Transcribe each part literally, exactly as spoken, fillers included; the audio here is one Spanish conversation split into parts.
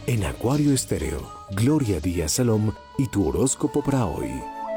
En Acuario Estéreo, Gloria Díaz Salom y tu horóscopo para hoy.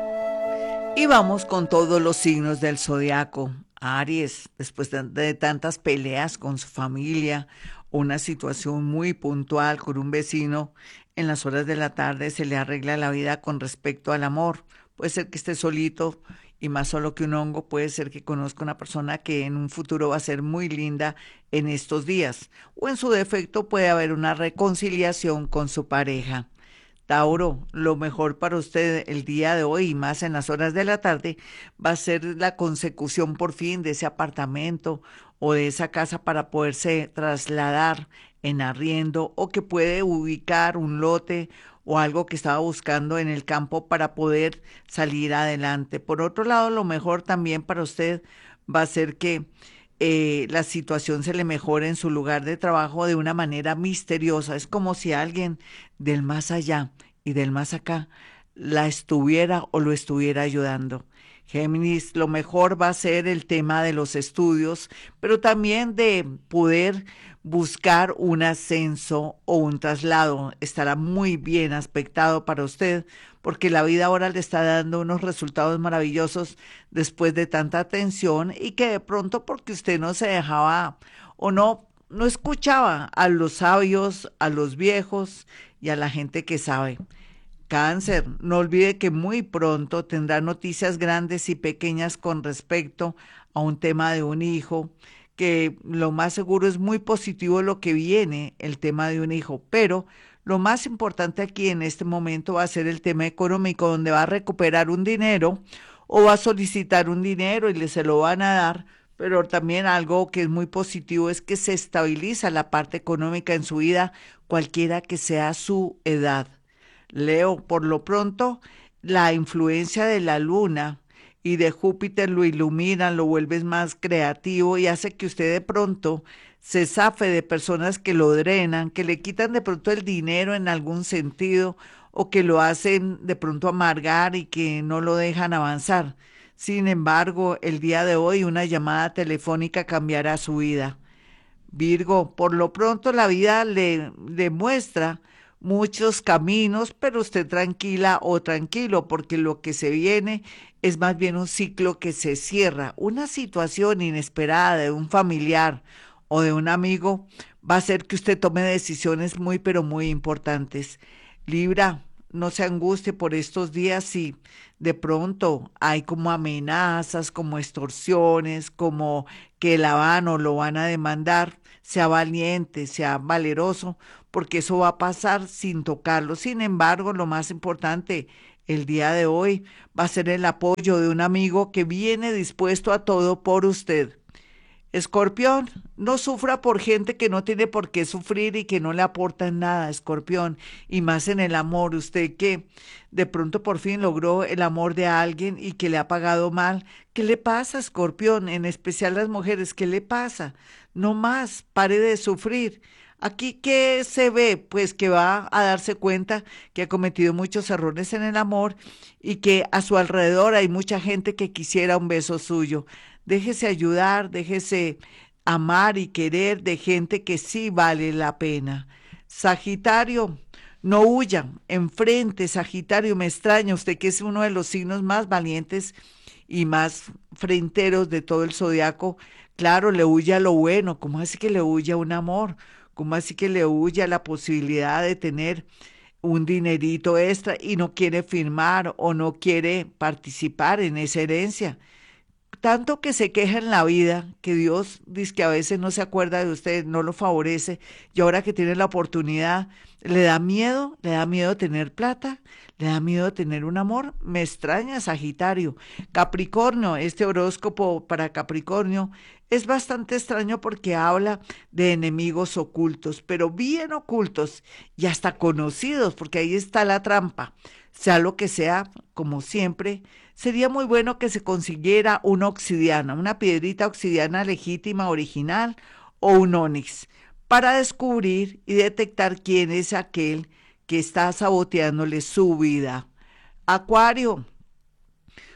Y vamos con todos los signos del zodiaco. Aries, después de, de tantas peleas con su familia, una situación muy puntual con un vecino, en las horas de la tarde se le arregla la vida con respecto al amor. Puede ser que esté solito y más solo que un hongo, puede ser que conozca una persona que en un futuro va a ser muy linda en estos días. O en su defecto puede haber una reconciliación con su pareja. Tauro, lo mejor para usted el día de hoy y más en las horas de la tarde va a ser la consecución por fin de ese apartamento o de esa casa para poderse trasladar en arriendo o que puede ubicar un lote o algo que estaba buscando en el campo para poder salir adelante. Por otro lado, lo mejor también para usted va a ser que eh, la situación se le mejore en su lugar de trabajo de una manera misteriosa. Es como si alguien del más allá y del más acá la estuviera o lo estuviera ayudando. Géminis, lo mejor va a ser el tema de los estudios, pero también de poder buscar un ascenso o un traslado. Estará muy bien aspectado para usted porque la vida ahora le está dando unos resultados maravillosos después de tanta atención y que de pronto porque usted no se dejaba o no no escuchaba a los sabios, a los viejos y a la gente que sabe. Cáncer, no olvide que muy pronto tendrá noticias grandes y pequeñas con respecto a un tema de un hijo, que lo más seguro es muy positivo lo que viene, el tema de un hijo, pero lo más importante aquí en este momento va a ser el tema económico, donde va a recuperar un dinero o va a solicitar un dinero y le se lo van a dar, pero también algo que es muy positivo es que se estabiliza la parte económica en su vida, cualquiera que sea su edad. Leo, por lo pronto, la influencia de la luna y de Júpiter lo ilumina, lo vuelve más creativo y hace que usted de pronto se zafe de personas que lo drenan, que le quitan de pronto el dinero en algún sentido o que lo hacen de pronto amargar y que no lo dejan avanzar. Sin embargo, el día de hoy una llamada telefónica cambiará su vida. Virgo, por lo pronto la vida le demuestra muchos caminos, pero usted tranquila o tranquilo, porque lo que se viene es más bien un ciclo que se cierra. Una situación inesperada de un familiar o de un amigo va a hacer que usted tome decisiones muy, pero muy importantes. Libra, no se angustie por estos días si de pronto hay como amenazas, como extorsiones, como que la van o lo van a demandar. Sea valiente, sea valeroso, porque eso va a pasar sin tocarlo. Sin embargo, lo más importante el día de hoy va a ser el apoyo de un amigo que viene dispuesto a todo por usted. Escorpión, no sufra por gente que no tiene por qué sufrir y que no le aportan nada, Escorpión, y más en el amor. Usted que de pronto por fin logró el amor de alguien y que le ha pagado mal. ¿Qué le pasa, Escorpión? En especial las mujeres, ¿qué le pasa? No más, pare de sufrir. Aquí, ¿qué se ve? Pues que va a darse cuenta que ha cometido muchos errores en el amor y que a su alrededor hay mucha gente que quisiera un beso suyo. Déjese ayudar, déjese amar y querer de gente que sí vale la pena. Sagitario, no huya, enfrente, Sagitario, me extraña usted que es uno de los signos más valientes y más fronteros de todo el zodiaco. Claro, le huye a lo bueno. ¿Cómo así que le huye a un amor? ¿Cómo así que le huye a la posibilidad de tener un dinerito extra y no quiere firmar o no quiere participar en esa herencia? Tanto que se queja en la vida, que Dios dice que a veces no se acuerda de usted, no lo favorece, y ahora que tiene la oportunidad, le da miedo, le da miedo tener plata, le da miedo tener un amor. Me extraña, Sagitario. Capricornio, este horóscopo para Capricornio es bastante extraño porque habla de enemigos ocultos, pero bien ocultos y hasta conocidos, porque ahí está la trampa. Sea lo que sea, como siempre, sería muy bueno que se consiguiera una obsidiana, una piedrita obsidiana legítima, original o un onix, para descubrir y detectar quién es aquel que está saboteándole su vida. Acuario,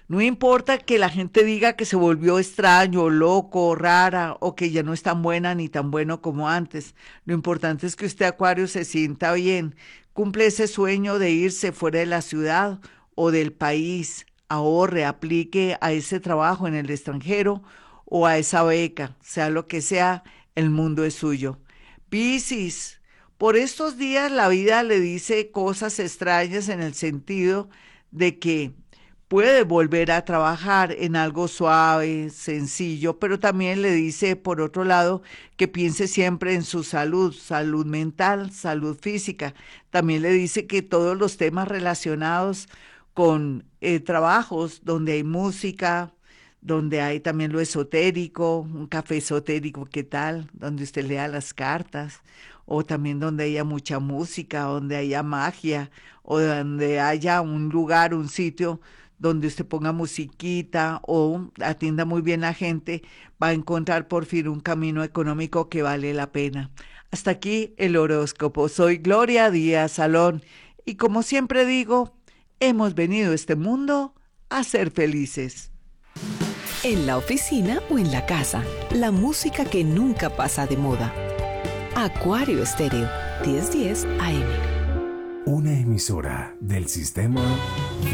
No importa que la gente diga que se volvió extraño, loco, rara o que ya no es tan buena ni tan bueno como antes. Lo importante es que usted, Acuario, se sienta bien. Cumple ese sueño de irse fuera de la ciudad o del país. Ahorre, aplique a ese trabajo en el extranjero o a esa beca, sea lo que sea, el mundo es suyo. Piscis, por estos días la vida le dice cosas extrañas en el sentido de que puede volver a trabajar en algo suave, sencillo, pero también le dice, por otro lado, que piense siempre en su salud, salud mental, salud física. También le dice que todos los temas relacionados con eh, trabajos donde hay música, donde hay también lo esotérico, un café esotérico, ¿qué tal? Donde usted lea las cartas, o también donde haya mucha música, donde haya magia, o donde haya un lugar, un sitio donde usted ponga musiquita o atienda muy bien a la gente, va a encontrar por fin un camino económico que vale la pena. Hasta aquí el horóscopo. Soy Gloria Díaz Salón y como siempre digo, hemos venido a este mundo a ser felices. En la oficina o en la casa, la música que nunca pasa de moda. Acuario Estéreo, diez diez A M. Una emisora del sistema